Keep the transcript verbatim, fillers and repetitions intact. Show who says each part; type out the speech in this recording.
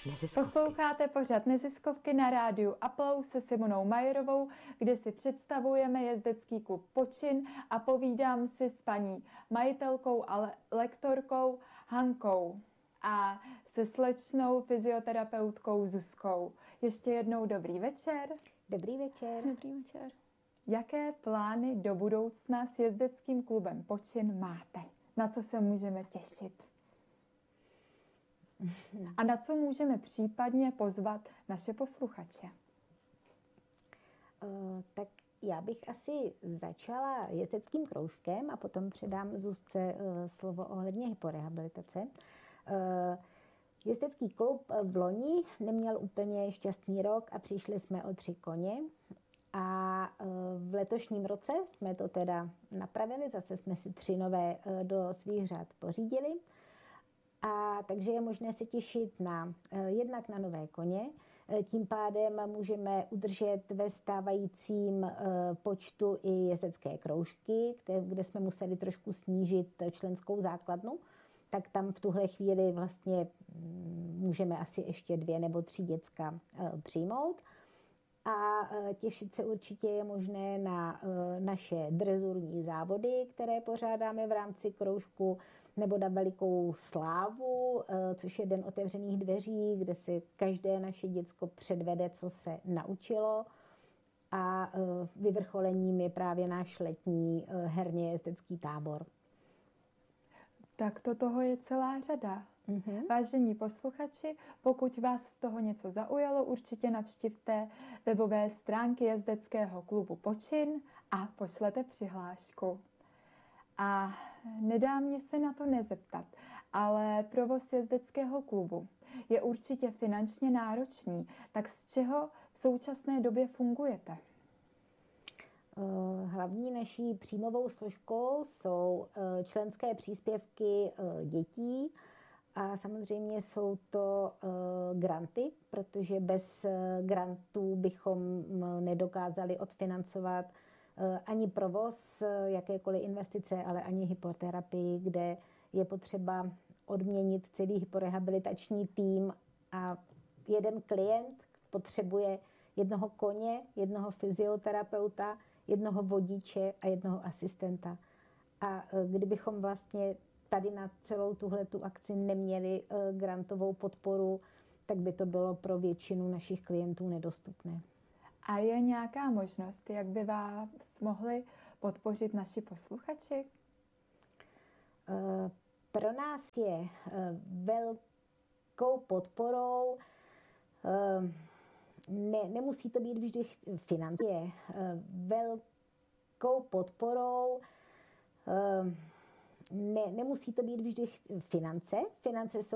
Speaker 1: neziskovky.
Speaker 2: Posloucháte pořad Neziskovky na rádiu Aplaus se Simonou Majerovou, kde si představujeme jezdecký klub Počin a povídám si s paní majitelkou a lektorkou Hankou a se slečnou fyzioterapeutkou Zuzkou. Ještě jednou dobrý večer.
Speaker 3: Dobrý večer.
Speaker 2: Dobrý večer. Jaké plány do budoucna s jezdeckým klubem Počin máte? Na co se můžeme těšit? A na co můžeme případně pozvat naše posluchače?
Speaker 3: Uh, tak já bych asi začala jezdeckým kroužkem a potom předám Zuzce uh, slovo ohledně hyporehabilitace. Uh, jezdecký klub v loni neměl úplně šťastný rok a přišli jsme o tři koně. A v letošním roce jsme to teda napravili, zase jsme si tři nové do svých řad pořídili. A takže je možné se těšit na, jednak na nové koně, tím pádem můžeme udržet ve stávajícím počtu i jezdecké kroužky, kde jsme museli trošku snížit členskou základnu, tak tam v tuhle chvíli vlastně můžeme asi ještě dvě nebo tři děcka přijmout. A těšit se určitě je možné na naše drezurní závody, které pořádáme v rámci kroužku, nebo na velikou slávu, což je den otevřených dveří, kde si každé naše děcko předvede, co se naučilo. A vyvrcholením je právě náš letní herně jezdecký tábor.
Speaker 2: Tak to toho je celá řada. Mm-hmm. Vážení posluchači, pokud vás z toho něco zaujalo, určitě navštivte webové stránky jezdeckého klubu Počin a pošlete přihlášku. A nedá mě se na to nezeptat, ale provoz jezdeckého klubu je určitě finančně náročný, tak z čeho v současné době fungujete?
Speaker 3: Hlavní naší příjmovou složkou jsou členské příspěvky dětí a samozřejmě jsou to granty, protože bez grantů bychom nedokázali odfinancovat ani provoz, jakékoliv investice, ale ani hypoterapii, kde je potřeba odměnit celý hyporehabilitační tým a jeden klient potřebuje jednoho koně, jednoho fyzioterapeuta, jednoho vodiče a jednoho asistenta. A kdybychom vlastně tady na celou tuhletu akci neměli grantovou podporu, tak by to bylo pro většinu našich klientů nedostupné.
Speaker 2: A je nějaká možnost, jak by vás mohli podpořit naši posluchači?
Speaker 3: Pro nás je velkou podporou, ne, nemusí to být vždy financie, velkou podporou, ne, nemusí to být vždy finance, finance jsou